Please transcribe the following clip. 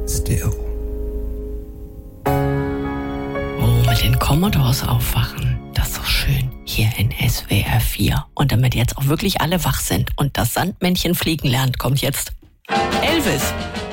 still. Oh, mit den Commodores aufwachen. Das ist doch schön. Hier in SWR 4. Und damit jetzt auch wirklich alle wach sind und das Sandmännchen fliegen lernt, kommt jetzt Elvis.